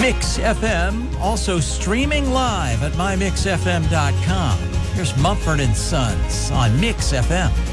Mix FM, also streaming live at mymixfm.com. Here's Mumford & Sons on Mix FM.